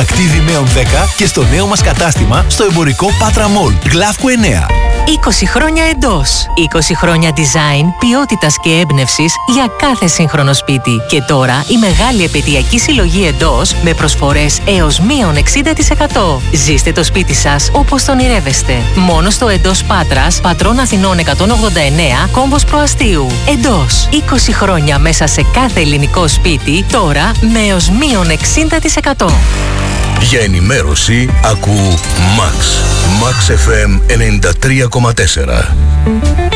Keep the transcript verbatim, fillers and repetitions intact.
Ακτίβι Νέων δέκα και στο νέο μας κατάστημα στο εμπορικό Πάτρα Μολ, Γλαύκο εννέα. είκοσι χρόνια εντός. είκοσι χρόνια design, ποιότητας και έμπνευσης για κάθε σύγχρονο σπίτι. Και τώρα η μεγάλη επαιτειακή συλλογή εντός με προσφορές έως μείον εξήντα τοις εκατό. Ζήστε το σπίτι σας όπως τον ονειρεύεστε. Μόνο στο εντός Πάτρας, Πατρών Αθηνών εκατόν ογδόντα εννέα, κόμβος Προαστίου. Εντός. είκοσι χρόνια μέσα σε κάθε ελληνικό σπίτι, τώρα με έως μείον εξήντα τοις εκατό. Για ενημέρωση, ακού Max. Max εφ εμ ενενήντα τρία κόμμα τέσσερα.